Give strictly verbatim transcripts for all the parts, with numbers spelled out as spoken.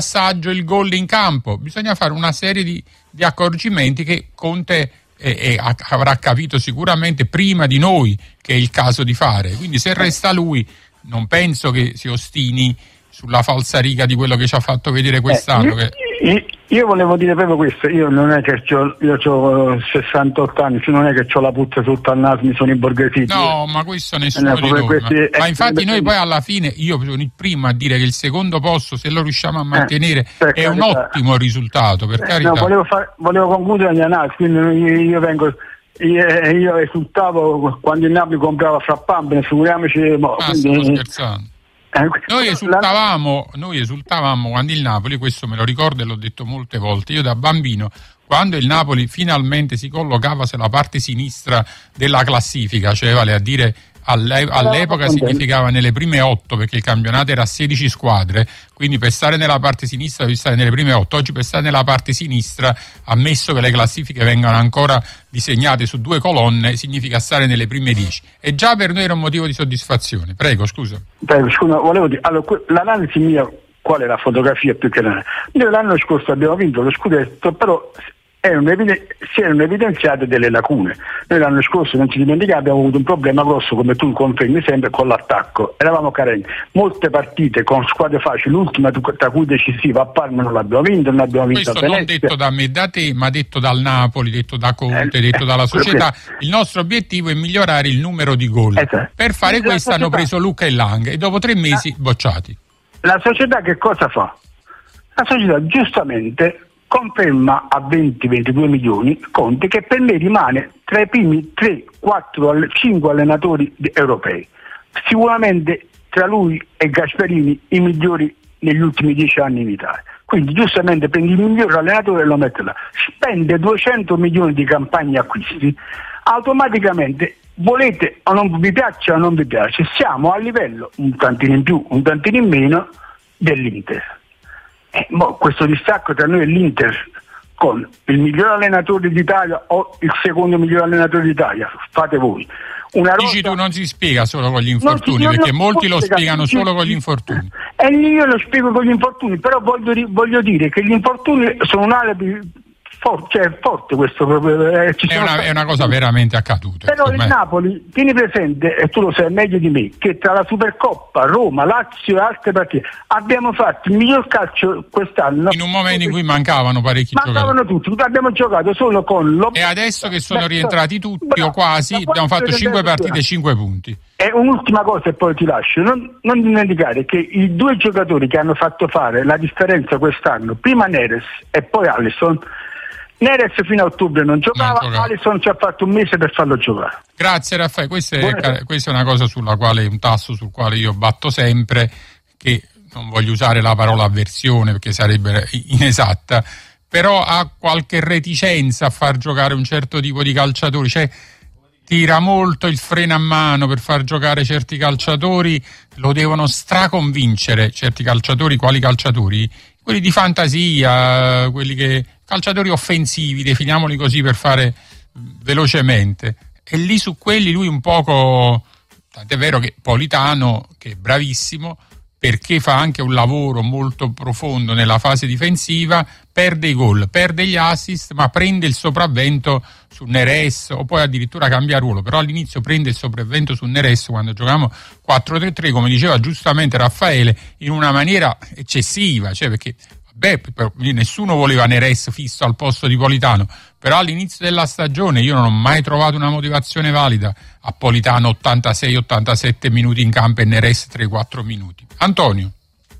passaggio, il gol in campo. Bisogna fare una serie di, di accorgimenti che Conte eh, eh, avrà capito sicuramente prima di noi che è il caso di fare. Quindi se resta lui, non penso che si ostini sulla falsariga di quello che ci ha fatto vedere quest'anno. Eh, io, che... io volevo dire proprio questo, io non è che c'ho, io ho sessantotto anni, non è che ho la puzza sotto al naso, mi sono imborghesito. No, ma questo nessuno eh, di noi. questi, ma, eh, ma infatti eh, noi poi alla fine, io sono il primo a dire che il secondo posto, se lo riusciamo a mantenere, eh, è un carità. ottimo risultato, per eh, carità. No, volevo, far, volevo concludere la mia analisi, quindi io, io vengo... Io, io esultavo quando il Napoli comprava fra Pampine, figuriamoci. Boh, ah, quindi... stiamo scherzando. Eh, Noi esultavamo, noi esultavamo quando il Napoli, questo me lo ricordo e l'ho detto molte volte, io da bambino, quando il Napoli finalmente si collocava sulla parte sinistra della classifica, cioè vale a dire all'e- all'epoca significava nelle prime otto, perché il campionato era a sedici squadre, quindi per stare nella parte sinistra devi stare nelle prime otto. Oggi per stare nella parte sinistra, ammesso che le classifiche vengano ancora disegnate su due colonne, significa stare nelle prime dieci, e già per noi era un motivo di soddisfazione. Prego, scusa. Prego, scusa, volevo dire, allora, l'analisi mia, qual è la fotografia più che l'analisi? Noi l'anno scorso abbiamo vinto lo scudetto, però erano eviden- si erano evidenziate delle lacune. Noi l'anno scorso, non ci dimentichiamo, abbiamo avuto un problema grosso, come tu confermi sempre, con l'attacco. Eravamo carenti. Molte partite con squadre facili, l'ultima tra cui decisiva a Parma non l'abbiamo vinto, non abbiamo vinto Questo a non Venezia. detto da me, da te, ma detto dal Napoli, detto da Conte, eh, detto dalla società. Il nostro obiettivo è migliorare il numero di gol. Esatto. Per fare la questo società... hanno preso Luca e Lang e dopo tre mesi la... bocciati. La società che cosa fa? La società giustamente conferma a venti ventidue milioni Conte, che per me rimane tra i primi tre, quattro, cinque allenatori europei. Sicuramente tra lui e Gasperini i migliori negli ultimi dieci anni in Italia. Quindi giustamente prendi il miglior allenatore e lo mette là. Spende duecento milioni di campagne acquisti, automaticamente, volete o non vi piaccia o non vi piace, siamo a livello un tantino in più, un tantino in meno dell'Inter. Eh, mo, questo distacco tra noi e l'Inter, con il miglior allenatore d'Italia o il secondo miglior allenatore d'Italia, fate voi. Una rosa... Dici tu, non si spiega solo con gli infortuni, non si, perché non molti lo spiega, spiegano si, solo con gli infortuni. E io lo spiego con gli infortuni, però voglio, voglio dire che gli infortuni sono un alibi forte, cioè forte questo. Eh, ci è, sono una, stati... è una cosa veramente accaduta. Però insomma. il Napoli, tieni presente, e tu lo sai meglio di me, che tra la Supercoppa, Roma, Lazio e altre partite abbiamo fatto il miglior calcio quest'anno. In un momento in cui mancavano parecchi mancavano giocatori. tutti, abbiamo giocato solo con lo... E adesso che sono Beh, rientrati tutti bravo, o quasi, abbiamo fatto cinque partite e cinque punti. E un'ultima cosa e poi ti lascio, non, non dimenticare che i due giocatori che hanno fatto fare la differenza quest'anno, prima Neres e poi Alisson, Neres fino a ottobre non giocava, non giocava. Alisson ci ha fatto un mese per farlo giocare. Grazie Raffaele, questa è, questa è una cosa sulla quale, un tasto sul quale io batto sempre, che non voglio usare la parola avversione perché sarebbe inesatta, però ha qualche reticenza a far giocare un certo tipo di calciatori, cioè tira molto il freno a mano per far giocare certi calciatori, lo devono straconvincere certi calciatori. Quali calciatori? Quelli di fantasia, quelli che calciatori offensivi, definiamoli così per fare velocemente, e lì su quelli lui un poco, tant'è vero che Politano, che è bravissimo perché fa anche un lavoro molto profondo nella fase difensiva, perde i gol, perde gli assist, ma prende il sopravvento su Neres, o poi addirittura cambia ruolo, però all'inizio prende il sopravvento su Neres quando giochiamo quattro tre tre, come diceva giustamente Raffaele, in una maniera eccessiva, cioè perché beh, nessuno voleva Neres fisso al posto di Politano, però all'inizio della stagione io non ho mai trovato una motivazione valida a Politano ottantasei ottantasette minuti in campo e Neres tre quattro minuti. Antonio.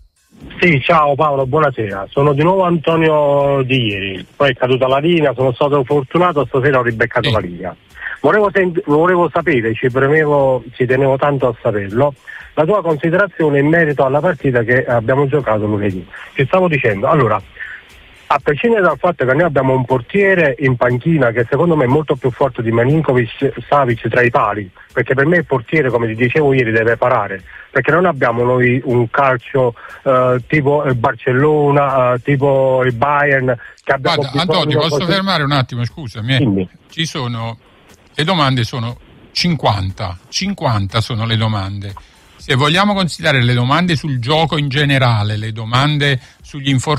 Sì, ciao Paolo, buonasera. Sono di nuovo Antonio di ieri, poi è caduta la linea, sono stato fortunato, stasera ho ribeccato sì. la linea. Volevo, sent- volevo sapere, ci premevo, ci tenevo tanto a saperlo, la tua considerazione in merito alla partita che abbiamo giocato lunedì. Ti stavo dicendo, allora, a prescindere dal fatto che noi abbiamo un portiere in panchina che secondo me è molto più forte di Marinkovic, Savic tra i pali, perché per me il portiere, come ti dicevo ieri, deve parare, perché non abbiamo noi un calcio uh, tipo il Barcellona, uh, tipo il Bayern, che abbiamo. Guarda, Antonio, posso cose... fermare un attimo, scusami. Eh. Ci sono, le domande sono cinquanta, cinquanta sono le domande. Se vogliamo considerare le domande sul gioco in generale, le domande sugli infortuni